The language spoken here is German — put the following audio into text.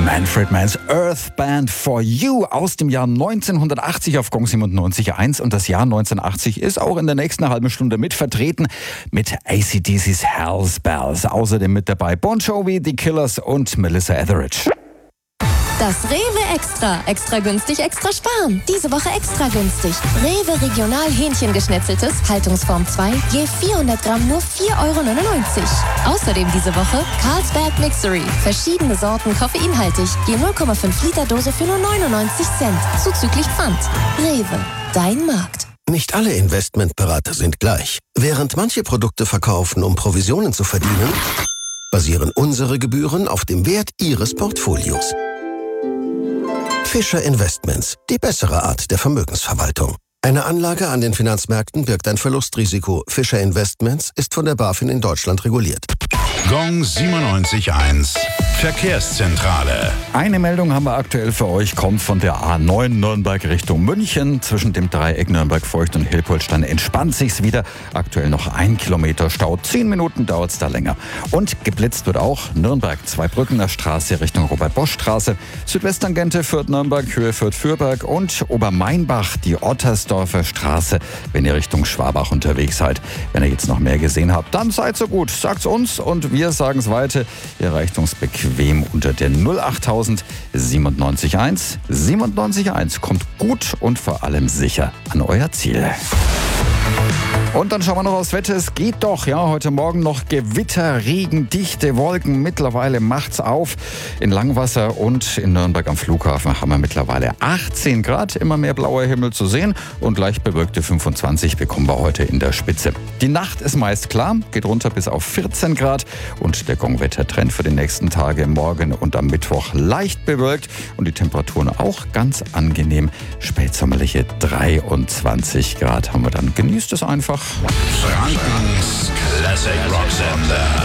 Manfred Mann's Earth Band for You aus dem Jahr 1980 auf Gong 97.1 und das Jahr 1980 ist auch in der nächsten halben Stunde mit vertreten mit AC/DC's Hell's Bells. Außerdem mit dabei Bon Jovi, The Killers und Melissa Etheridge. Das Rewe Extra. Extra günstig, extra sparen. Diese Woche extra günstig. Rewe Regional Hähnchengeschnetzeltes, Haltungsform 2, je 400 Gramm nur 4,99 €. Außerdem diese Woche Carlsberg Mixery. Verschiedene Sorten koffeinhaltig, je 0,5 Liter Dose für nur 99 Cent. Zuzüglich Pfand. Rewe, dein Markt. Nicht alle Investmentberater sind gleich. Während manche Produkte verkaufen, um Provisionen zu verdienen, basieren unsere Gebühren auf dem Wert Ihres Portfolios. Fischer Investments, die bessere Art der Vermögensverwaltung. Eine Anlage an den Finanzmärkten birgt ein Verlustrisiko. Fischer Investments ist von der BaFin in Deutschland reguliert. Gong 97.1 Verkehrszentrale. Eine Meldung haben wir aktuell für euch, kommt von der A9 Nürnberg Richtung München. Zwischen dem Dreieck Nürnberg-Feucht und Hilpoltstein entspannt sich's wieder. Aktuell noch 1 Kilometer Stau. 10 Minuten dauert's da länger. Und geblitzt wird auch Nürnberg, Zweibrückener Straße Richtung Robert-Bosch-Straße. Südwesttangente Fürth-Nürnberg, Höhe Fürth-Fürberg und Obermainbach, die Ottersdorfer Straße, wenn ihr Richtung Schwabach unterwegs seid. Wenn ihr jetzt noch mehr gesehen habt, dann seid so gut. Sagt's uns und wir sagen's weiter. Ihr erreicht uns bequem unter der 08000 97.1. 97.1 kommt gut und vor allem sicher an euer Ziel. Und dann schauen wir noch aufs Wetter. Es geht doch, ja, heute Morgen noch Gewitter, Regen, dichte Wolken. Mittlerweile macht's auf. In Langwasser und in Nürnberg am Flughafen haben wir mittlerweile 18 Grad. Immer mehr blauer Himmel zu sehen und leicht bewölkte 25 bekommen wir heute in der Spitze. Die Nacht ist meist klar, geht runter bis auf 14 Grad. Und der Gong-Wettertrend für die nächsten Tage, morgen und am Mittwoch leicht bewölkt. Und die Temperaturen auch ganz angenehm. Spätsommerliche 23 Grad haben wir dann. Genießt es einfach. Frankens Classic Rock Sender.